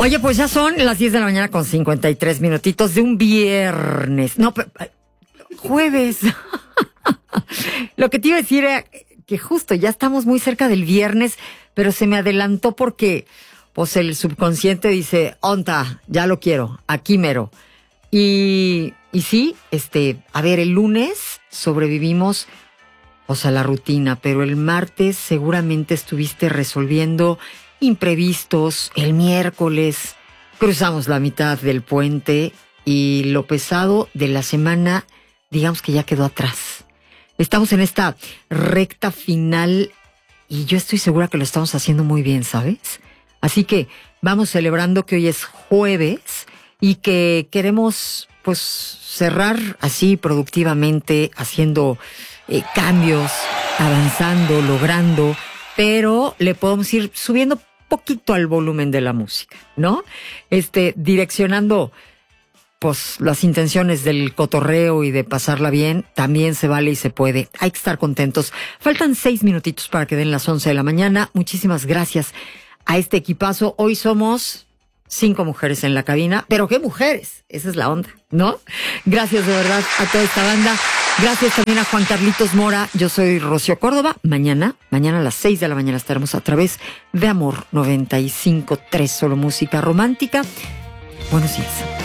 Oye, pues ya son las 10 de la mañana con 53 minutitos de un viernes. No, jueves. Lo que te iba a decir era que justo ya estamos muy cerca del viernes, pero se me adelantó porque pues el subconsciente dice, onta, ya lo quiero, aquí mero. Y sí, a ver, el lunes sobrevivimos, o sea, la rutina, pero el martes seguramente estuviste resolviendo imprevistos. El miércoles cruzamos la mitad del puente y lo pesado de la semana, digamos que ya quedó atrás. Estamos en esta recta final y yo estoy segura que lo estamos haciendo muy bien, ¿sabes? Así que vamos celebrando que hoy es jueves y que queremos pues cerrar así productivamente, haciendo cambios, avanzando, logrando, pero le podemos ir subiendo poquito al volumen de la música, ¿no? Direccionando pues las intenciones del cotorreo y de pasarla bien, también se vale y se puede. Hay que estar contentos. Faltan 6 minutitos para que den las 11 de la mañana. Muchísimas gracias a este equipazo. Hoy somos 5 mujeres en la cabina, pero ¿qué mujeres? Esa es la onda, ¿no? Gracias de verdad a toda esta banda. Gracias también a Juan Carlitos Mora. Yo soy Rocío Córdoba. Mañana a las 6 de la mañana estaremos a través de Amor 95.3, solo música romántica. Buenos días.